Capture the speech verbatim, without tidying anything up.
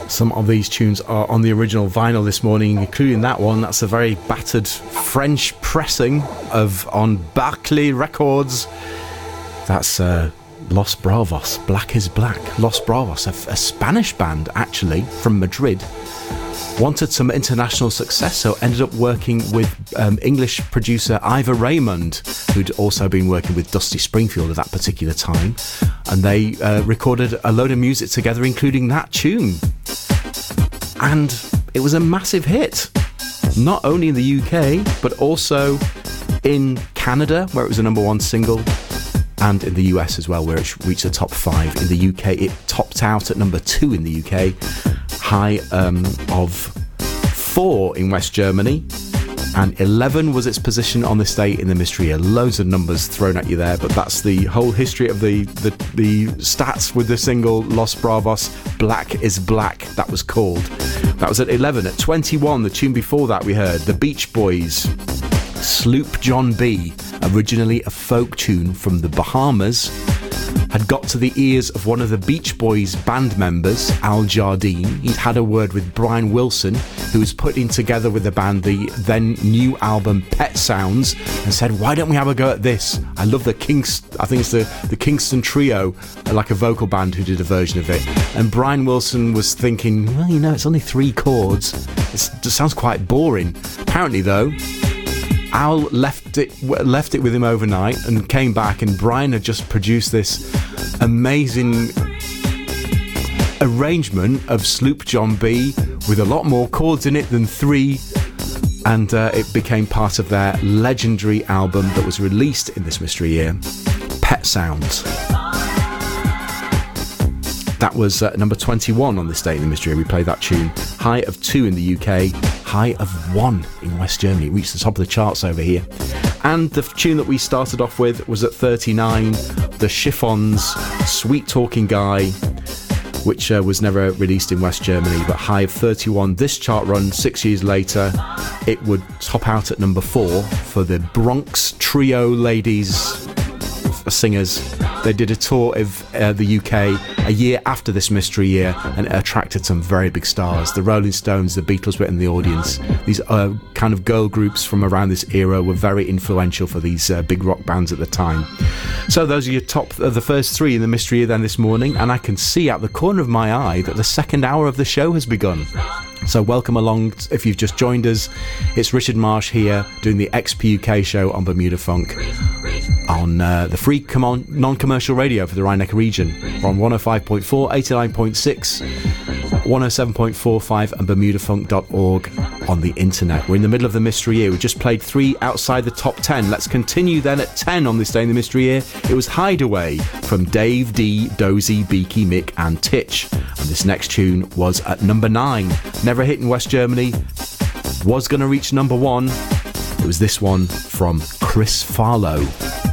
Some of these tunes are on the original vinyl this morning, including that one. That's a very battered French pressing of on Barclay Records. That's uh, Los Bravos, Black is Black. Los Bravos, a, a Spanish band actually from Madrid. Wanted some international success, so ended up working with um, English producer Ivor Raymond, who'd also been working with Dusty Springfield at that particular time. And they uh, recorded a load of music together, including that tune. And it was a massive hit, not only in the U K, but also in Canada, where it was a number one single, and in the U S as well, where it reached the top five. In the U K, it topped out at number two in the U K, high um, of four in West Germany, and eleven was its position on this day in the mystery year. Loads of numbers thrown at you there, but that's the whole history of the, the, the stats with the single Los Bravos, Black is Black, that was called. That was at eleven. At twenty-one, the tune before that we heard, The Beach Boys, Sloop John B, originally a folk tune from the Bahamas, had got to the ears of one of the Beach Boys band members, Al Jardine. He'd had a word with Brian Wilson, who was putting together with the band the then new album Pet Sounds, and said, why don't we have a go at this? I love the Kings, I think it's the, the Kingston Trio, like a vocal band who did a version of it. And Brian Wilson was thinking, well, you know, it's only three chords. It's, it sounds quite boring. Apparently, though, Al left it left it with him overnight and came back, and Brian had just produced this amazing arrangement of Sloop John B with a lot more chords in it than three, and uh, it became part of their legendary album that was released in this mystery year, Pet Sounds. That was uh, number twenty-one on this day in the mystery year. We played that tune. High of two in the U K, high of one in West Germany. It reached the top of the charts over here. And the tune that we started off with was at thirty-nine, The Chiffons, Sweet Talking Guy, which uh, was never released in West Germany, but high of thirty-one. This chart run, six years later, it would top out at number four for the Bronx Trio ladies, singers. They did a tour of uh, the U K a year after this mystery year, and it attracted some very big stars. The Rolling Stones, the Beatles were in the audience. These uh, kind of girl groups from around this era were very influential for these uh, big rock bands at the time. So those are your top, uh, the first three in the mystery year then this morning, and I can see out the corner of my eye that the second hour of the show has begun. So welcome along if you've just joined us. It's Richard Marsh here doing the X P U K show on Bermuda Funk on uh, the free com- non-commercial radio for the Rhine-Neckar region. We're on one oh five point four, eighty-nine point six, one oh seven point four five and bermuda funk dot org on the internet. We're in the middle of the mystery year. We just played three outside the top ten. Let's continue then at ten on this day in the mystery year. It was Hideaway from Dave D, Dozy, Beaky, Mick and Titch. And this next tune was at number nine. Never hit in West Germany. Was going to reach number one. It was this one from Chris Farlow.